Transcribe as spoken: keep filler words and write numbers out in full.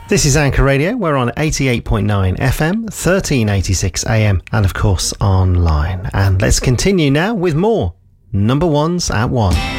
This is Anchor Radio. We're on eighty-eight point nine F M, thirteen eighty-six A M, and of course online. And let's continue now with more number ones at one.